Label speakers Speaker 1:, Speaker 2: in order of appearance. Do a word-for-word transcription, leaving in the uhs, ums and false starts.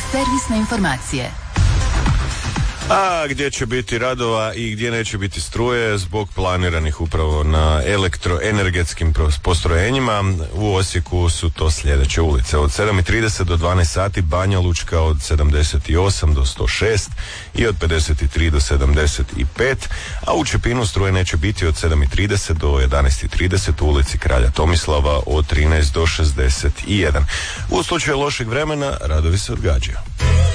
Speaker 1: Servisne informacije.
Speaker 2: A gdje će biti radova i gdje neće biti struje zbog planiranih upravo na elektroenergetskim postrojenjima. U Osijeku su to sljedeće ulice: od sedam i trideset do dvanaest sati Banja Lučka, od sedamdeset osam do sto šest i od pedeset tri do sedamdeset pet, a u Čepinu struje neće biti od sedam i trideset do jedanaest i trideset u ulici Kralja Tomislava od trinaest do šezdeset jedan. U slučaju lošeg vremena radovi se odgađaju.